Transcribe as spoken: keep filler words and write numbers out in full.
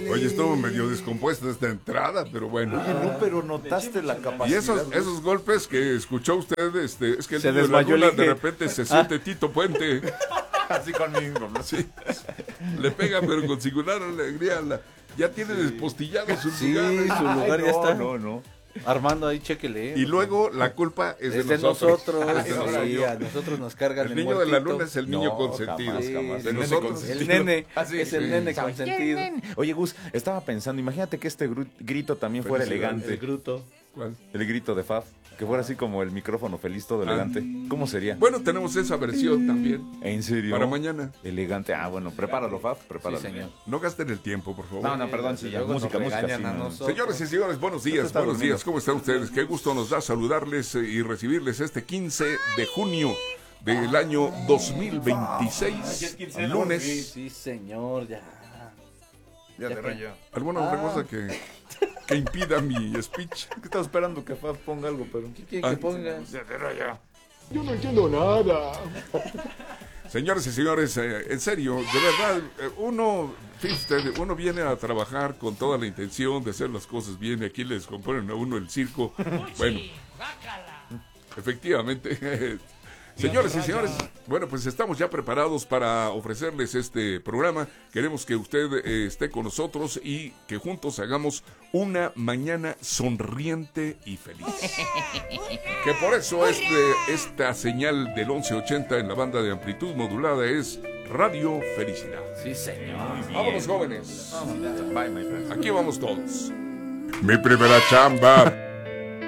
Oye, estuvo medio descompuesta esta entrada, pero bueno. Oye, no, pero notaste la capacidad. Y esos, esos golpes que escuchó usted, este, es que el Se niño de la desmayó el luna Inge. de repente se siente Tito Puente. Así conmigo, ¿no? Sí. Le pega, pero con singular alegría. La, ya tiene despostillado su Sí, lugar. su lugar Ay, ya no, está. No, no. Armando, ahí chéquele. Y luego la culpa es, es de de nosotros. nosotros. Es de nosotros. Sí, a nosotros nos cargan El el niño de la muertito. luna es el niño No, consentido. jamás, Sí, jamás. De El nene nosotros. consentido. El nene, Ah, sí, es el sí. nene consentido. Oye, Gus, estaba pensando, imagínate que este gru- grito también fuera Felicidades. elegante. El gruto. ¿Cuál? El grito de Fab. Que fuera así como el micrófono feliz, todo elegante. ¿Cómo sería? Bueno, tenemos esa versión también. ¿En serio? Para mañana. Elegante. Ah, bueno, prepáralo, Fab, Sí, prepáralo. señor. No gasten el tiempo, por favor. No, no, perdón, sí, ya. Luego nos Música, música, regañan sí, a no. nosotros. Señores y señores, buenos días, está buenos durmiendo. días. ¿Cómo están ustedes? Qué gusto nos da saludarles eh, y recibirles este quince de junio del año dos mil veintiséis, lunes. Sí, sí, señor, ya. Ya Ya te que- rayo. ¿Alguna otra cosa que, que impida mi speech? Es que estaba esperando que Fab ponga algo, pero... ¿Qué quiere Ah. que pongas? Ya te rayo. Yo no entiendo nada. Señores y señores, eh, en serio, de verdad, eh, uno, fíjate, uno viene a trabajar con toda la intención de hacer las cosas bien y aquí les componen a uno el circo. Bueno, efectivamente. Señores y señores, bueno, pues estamos ya preparados para ofrecerles este programa. Queremos que usted eh, esté con nosotros y que juntos hagamos una mañana sonriente y feliz. Que por eso este, esta señal del once ochenta en la banda de amplitud modulada es Radio Felicidad. Sí, señor. Vámonos, jóvenes. Bye, my friend. Aquí vamos todos. Mi primera chamba